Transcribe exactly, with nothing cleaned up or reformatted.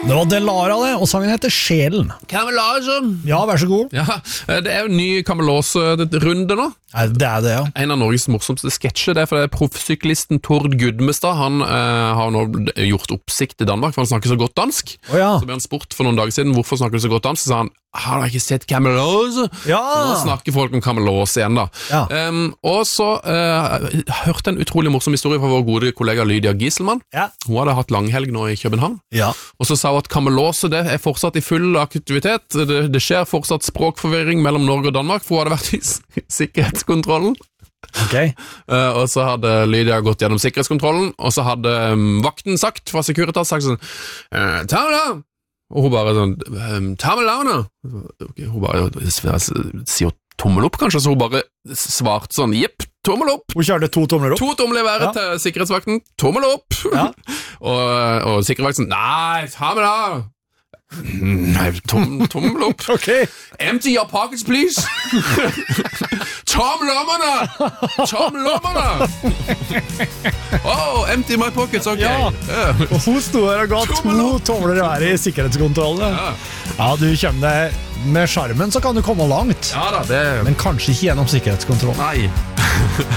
Det var Delara det, og sangen heter Sjelen. Kamelose. Ja, vær så god. Ja, det er jo en ny Kamelose-runde nå. Nei, det er det, ja. En av Norges morsomste sketsjer, det er fordi proffsyklisten Tord Gudmestad, han eh, har nå gjort oppsikt i Danmark, for han snakker så godt dansk. Å ja. Så ble han spurt for noen dager siden, hvorfor snakker du så godt dansk? Så sa han, har du ikke sett Kamelose? Ja. Så nå snakker folk om Kamelose igjen da. Ja. Um, og så uh, hørte en utrolig morsom historie fra vår gode kollega Lydia Gieselmann. Ja. Hun hadde hatt langhelg nå i København. Ja. Og så sa hun at Kamelose det er fortsatt i full aktivitet. Det, det skjer fortsatt språkforvirring mellom Norge og Danmark, for hun hadde vært i s- sikkerhetskontrollen. Ok. Uh, og så hadde Lydia gått gjennom sikkerhetskontrollen, og så hadde um, vakten sagt fra Securitas sagt sånn uh, ta med da! Og hun bare sånn um, ta med da nå! Okay, hun bare sier tommel opp kanskje, så hun bare svarte sånn jepp, tommel opp! Hun kjørte to tomler opp. To tomler i været Ja. til sikkerhetsvakten, tommel opp! Ja. og, og sikkerhetsvakten, nei, ta med da! Nei, tom, tommel opp. Ok. Empty your pockets, please! Ta med lommene! Ta med lommene! Oh, empty my pockets, ok. Ja. Yeah. Og hun sto her og ga Tommel to opp. tomler i været i sikkerhetskontrollen. Ja. Ja, du kommer deg med skjermen, så kan du komme langt. Ja da, det... Men kanskje ikke gjennom sikkerhetskontrollen. Nei.